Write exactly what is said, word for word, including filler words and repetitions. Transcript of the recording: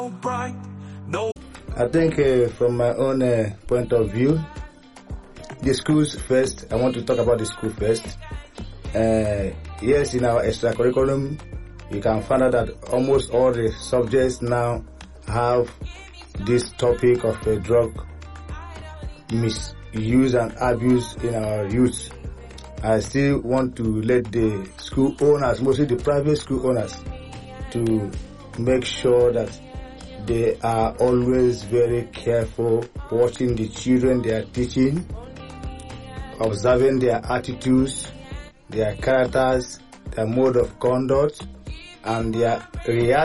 I think uh, from my own uh, point of view, the schools first, I want to talk about the school first. Uh, yes, in our extra curriculum, you can find out that almost all the subjects now have this topic of uh, drug misuse and abuse in our youth. I still want to let the school owners, mostly the private school owners, to make sure that they are always very careful watching the children they are teaching, observing their attitudes, their characters, their mode of conduct, and their reaction.